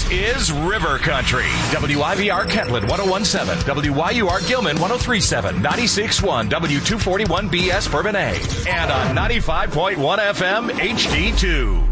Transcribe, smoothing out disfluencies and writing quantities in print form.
is River Country. WIVR Kentland 1017, WYUR Gilman 1037, 96.1 W241BS Bourbon A, and on 95.1 FM HD2.